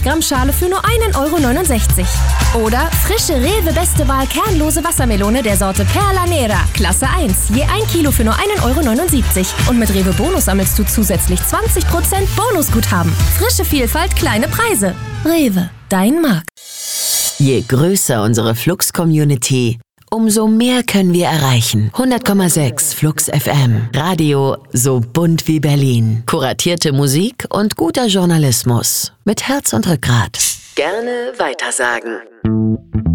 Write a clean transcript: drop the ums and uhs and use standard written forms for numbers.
150 Gramm Schale für nur 1,69 €. Oder frische Rewe Beste Wahl kernlose Wassermelone der Sorte Perla Nera, Klasse 1, je 1 Kilo für nur 1,79 € Und mit Rewe Bonus sammelst du zusätzlich 20% Bonusguthaben. Frische Vielfalt, kleine Preise. Rewe, dein Markt. Je größer unsere Flux-Community, umso mehr können wir erreichen. 100,6 Flux FM. Radio so bunt wie Berlin. Kuratierte Musik und guter Journalismus. Mit Herz und Rückgrat. Gerne weitersagen.